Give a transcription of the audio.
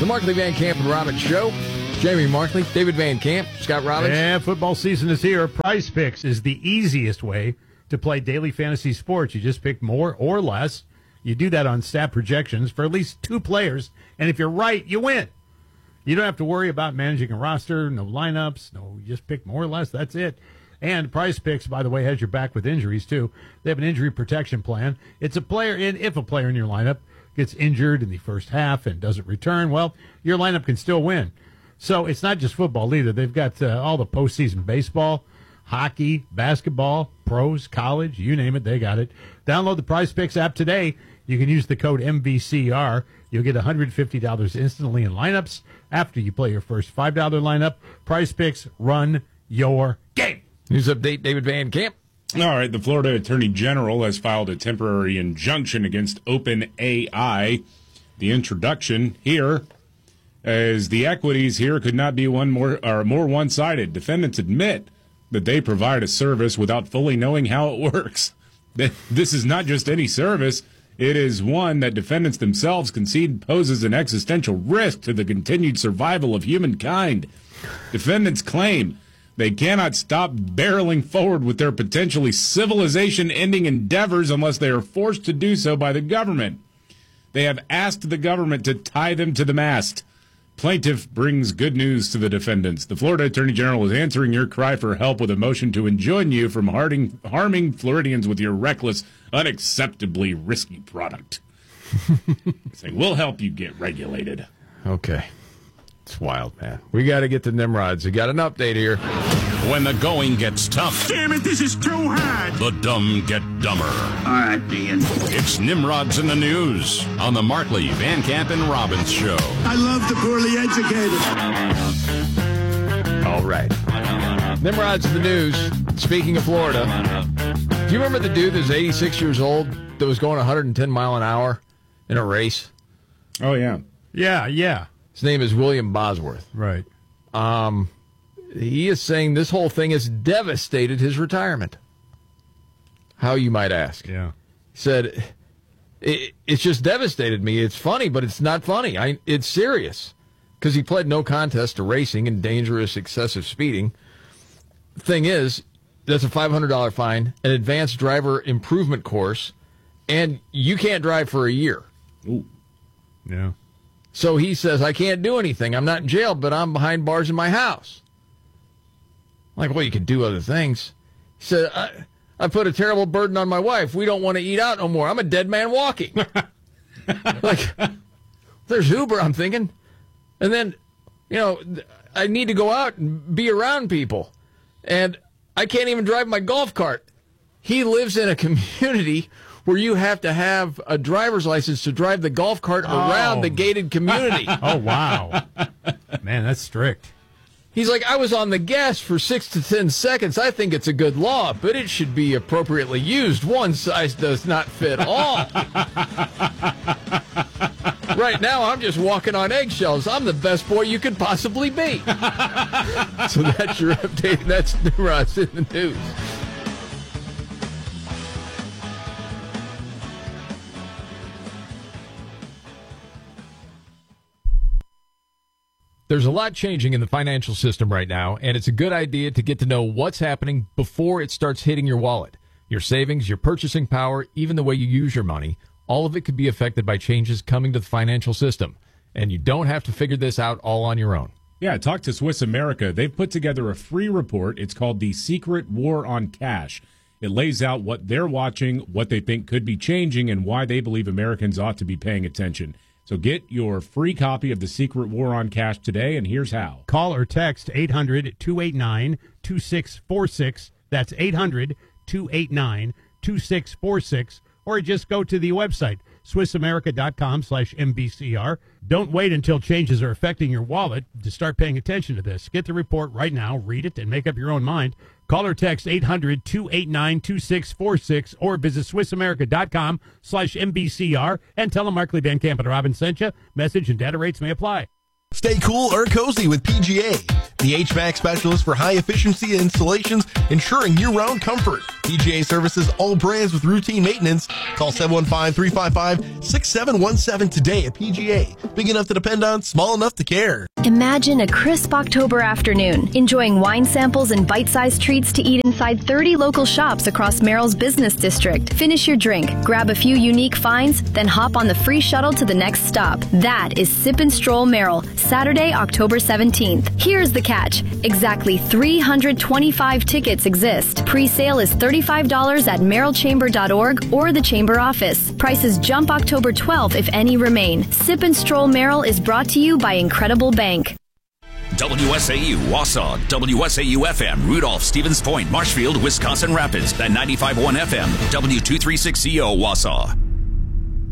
The Markley, Van Camp, and Robbins Show. Jamie Markley, David Van Camp, Scott Robbins. Yeah, football season is here. Prize Picks is the easiest way to play daily fantasy sports. You just pick more or less. You do that on stat projections for at least 2 players, and if you're right, you win. You don't have to worry about managing a roster, no lineups, no, you just pick more or less, that's it. And Prize Picks, by the way, has your back with injuries, too. They have an injury protection plan. It's a player, and if a player in your lineup gets injured in the first half and doesn't return, well, your lineup can still win. So it's not just football either. They've got all the postseason baseball, hockey, basketball, pros, college, you name it, they got it. Download the Prize Picks app today. You can use the code MVCR. You'll get $150 instantly in lineups after you play your first $5 lineup. Prize Picks, run your game. News update, David Van Camp. All right, the Florida Attorney General has filed a temporary injunction against OpenAI. The introduction here is the equities here could not be more one-sided. Defendants admit that they provide a service without fully knowing how it works. This is not just any service. It is one that defendants themselves concede poses an existential risk to the continued survival of humankind. Defendants claim they cannot stop barreling forward with their potentially civilization-ending endeavors unless they are forced to do so by the government. They have asked the government to tie them to the mast. Plaintiff brings good news to the defendants. The Florida Attorney General is answering your cry for help with a motion to enjoin you from harming Floridians with your reckless, unacceptably risky product. Saying, we'll help you get regulated. Okay. It's wild, man. We got to get to Nimrods. We got an update here. When the going gets tough. Damn it, this is too hard. The dumb get dumber. All right, Ian. It's Nimrods in the News on the Markley, Van Camp, and Robbins Show. I love the poorly educated. All right. Nimrods in the News. Speaking of Florida, do you remember the dude that's 86 years old that was going 110 mile an hour in a race? Oh, yeah. Yeah. His name is William Bosworth. Right. He is saying this whole thing has devastated his retirement. How, you might ask? Yeah. He said, it's just devastated me. It's funny, but it's not funny. It's serious. Because he pled no contest to racing and dangerous excessive speeding. Thing is, that's a $500 fine, an advanced driver improvement course, and you can't drive for a year. Ooh. Yeah. So he says, I can't do anything. I'm not in jail, but I'm behind bars in my house. I'm like, well, you can do other things. He said, I put a terrible burden on my wife. We don't want to eat out no more. I'm a dead man walking. Like, there's Uber, I'm thinking. And then, I need to go out and be around people. And I can't even drive my golf cart. He lives in a community where you have to have a driver's license to drive the golf cart around the gated community. Oh, wow. Man, that's strict. He's like, I was on the gas for 6 to 10 seconds. I think it's a good law, but it should be appropriately used. One size does not fit all. Right now, I'm just walking on eggshells. I'm the best boy you could possibly be. So that's your update. That's Nimrods in the News. There's a lot changing in the financial system right now, and it's a good idea to get to know what's happening before it starts hitting your wallet. Your savings, your purchasing power, even the way you use your money, all of it could be affected by changes coming to the financial system. And you don't have to figure this out all on your own. Yeah, talk to Swiss America. They've put together a free report. It's called The Secret War on Cash. It lays out what they're watching, what they think could be changing, and why they believe Americans ought to be paying attention. So get your free copy of The Secret War on Cash today, and here's how. Call or text 800-289-2646. That's 800-289-2646. Or just go to the website, SwissAmerica.com/MBCR. Don't wait until changes are affecting your wallet to start paying attention to this. Get the report right now, read it, and make up your own mind. Call or text 800-289-2646 or visit SwissAmerica.com/MBCR and tell them Markley, Van Camp, and Robbins sent you. Message and data rates may apply. Stay cool or cozy with PGA, the HVAC specialist for high-efficiency installations, ensuring year-round comfort. PGA services all brands with routine maintenance. Call 715-355-6717 today at PGA. Big enough to depend on, small enough to care. Imagine a crisp October afternoon, enjoying wine samples and bite-sized treats to eat inside 30 local shops across Merrill's business district. Finish your drink, grab a few unique finds, then hop on the free shuttle to the next stop. That is Sip and Stroll Merrill, Saturday, October 17th. Here's the catch. Exactly 325 tickets exist. Pre-sale is $35 at merrillchamber.org or the Chamber office. Prices jump October 12th if any remain. Sip and Stroll Merrill is brought to you by Incredible Bank. WSAU Wausau, WSAU FM, Rudolph, Stevens Point, Marshfield, Wisconsin Rapids, and 95.1 FM, W236CO Wausau.